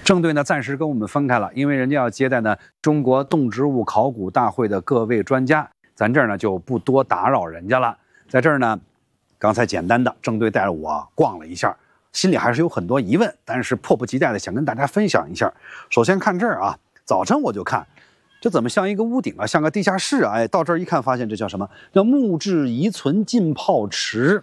郑队呢暂时跟我们分开了，因为人家要接待呢中国动植物考古大会的各位专家，咱这儿呢就不多打扰人家了。在这儿呢，刚才简单的郑队带着我逛了一下，心里还是有很多疑问，但是迫不及待的想跟大家分享一下。首先看这儿啊，早晨我就看，这怎么像一个屋顶啊，像个地下室啊？哎，到这儿一看，发现这叫什么？叫木质遗存浸泡池。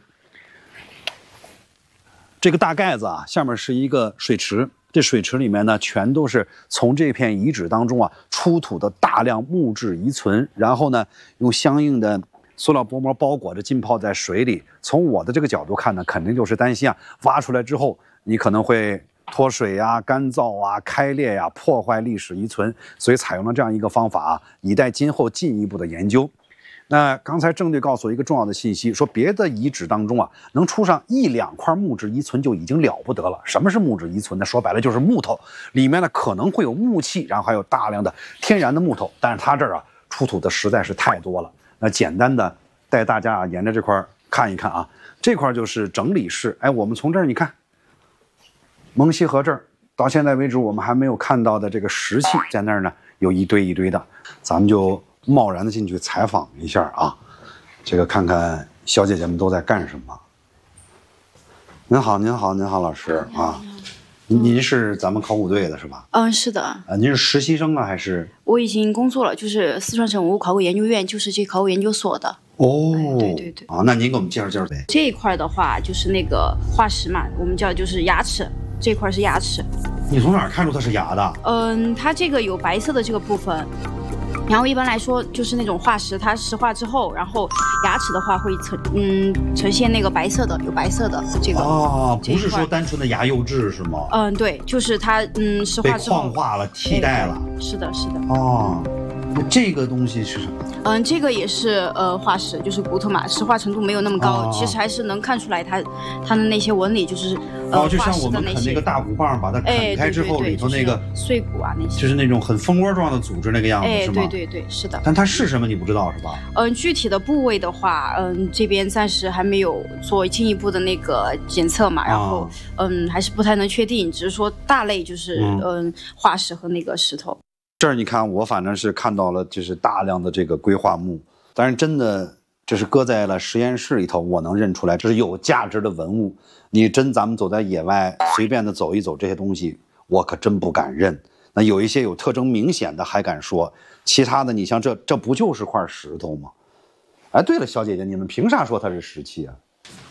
这个大盖子啊，下面是一个水池。这水池里面呢，全都是从这片遗址当中啊出土的大量木质遗存，然后呢，用相应的塑料薄膜包裹着浸泡在水里。从我的这个角度看呢，肯定就是担心啊，挖出来之后你可能会脱水啊、干燥啊、开裂呀、破坏历史遗存，所以采用了这样一个方法啊，以待今后进一步的研究。那刚才郑队告诉我一个重要的信息，说别的遗址当中啊，能出上1-2块木质遗存就已经了不得了。什么是木质遗存呢？说白了就是木头，里面呢可能会有木器，然后还有大量的天然的木头，但是它这儿啊出土的实在是太多了。那简单的带大家啊沿着这块看一看啊，这块就是整理室。哎，我们从这儿你看，蒙西河这儿到现在为止我们还没有看到的这个石器，在那儿呢有一堆一堆的，咱们就贸然的进去采访一下啊，这个看看小姐姐们都在干什么。您好，您好，您好，老师啊，您是咱们考古队的是吧？ 嗯，是的。 您是实习生啊还是？ 我已经工作了，就是四川省文物考古研究院，就是这考古研究所的。 哦， 对对对。 啊，那您给我们介绍介绍呗。 这一块的话，就是那个化石嘛，我们叫就是牙齿，这块是牙齿。 你从哪儿看出它是牙的？ 它这个有白色的这个部分。然后一般来说，就是那种化石，它石化之后，然后牙齿的话会呈现那个白色的，有白色的这个。 哦，不是说单纯的牙釉质是吗？ 对，就是它石化之后被矿化了，替代了。 是的，是的。 哦，那这个东西是什么？ 这个也是化石，就是骨头嘛，石化程度没有那么高，其实还是能看出来它的那些纹理，就是就像我们啃那个大骨棒，把它啃开之后，里头那个碎骨啊那些， 就是那种很蜂窝状的组织那个样子，是吗？ 对对对，是的。 但它是什么你不知道是吧？ 具体的部位的话，这边暂时还没有做进一步的那个检测嘛，然后还是不太能确定，只是说大类就是化石和那个石头。 这儿你看，我反正是看到了，就是大量的这个硅化木，但是真的这是搁在了实验室里头，我能认出来这是有价值的文物。你咱们走在野外随便的走一走这些东西，我可真不敢认。那有一些有特征明显的还敢说，其他的你像这不就是块石头吗？哎，对了，小姐姐，你们凭啥说它是石器啊？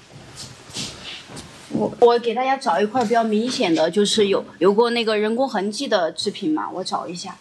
我给大家找一块比较明显的，就是有过那个人工痕迹的制品嘛，我找一下。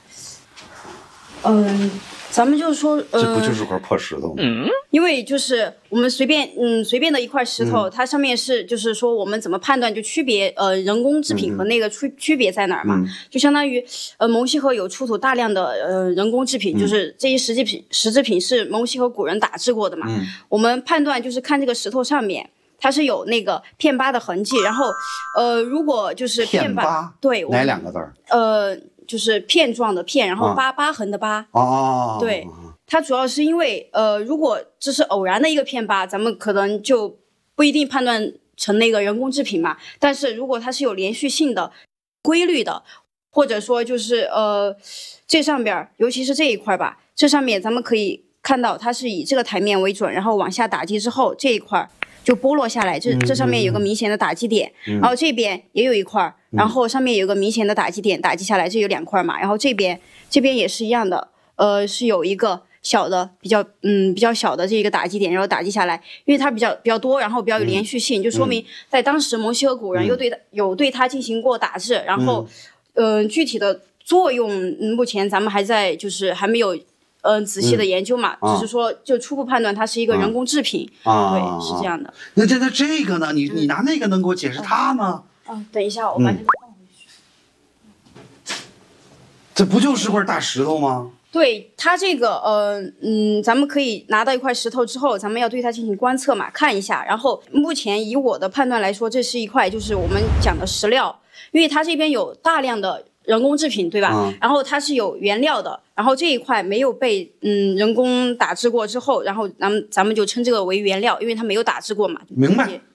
咱们就是说， 这不就是块破石头吗？ 因为就是我们随便的一块石头，它上面是就是说我们怎么判断就区别人工制品和那个区别在哪儿嘛？就相当于蒙西河有出土大量的人工制品，就是这些实制品是蒙西河古人打制过的嘛。我们判断就是看这个石头上面。它是有那个片疤的痕迹，然后，如果就是片疤，对， 哪2个字儿？ 就是片状的片，然后疤痕的疤。 哦， 对，它主要是因为，如果这是偶然的一个片疤，咱们可能就不一定判断成那个人工制品嘛。但是如果它是有连续性的、规律的，或者说就是这上边尤其是这一块吧，这上面咱们可以看到它是以这个台面为准，然后往下打击之后，这一块就剥落下来，这上面有个明显的打击点，然后这边也有一块，然后上面有个明显的打击点，打击下来，这有2块嘛，然后这边也是一样的，是有一个小的比较小的这个打击点，然后打击下来，因为它比较多，然后比较有连续性，就说明在当时蒙西河古人有对它进行过打制，然后具体的作用目前咱们还在就是还没有。仔细的研究嘛，只是说就初步判断它是一个人工制品，对，是这样的。 那这个呢？你拿那个能给我解释它吗？ 等一下，我把这个放回去。 这不就是块大石头吗？ 对，它这个咱们可以拿到一块石头之后，咱们要对它进行观测嘛，看一下。然后目前以我的判断来说，这是一块就是我们讲的石料，因为它这边有大量的。人工制品对吧？然后它是有原料的，然后这一块没有被人工打制过之后，然后咱们就称这个为原料，因为它没有打制过嘛。 明白。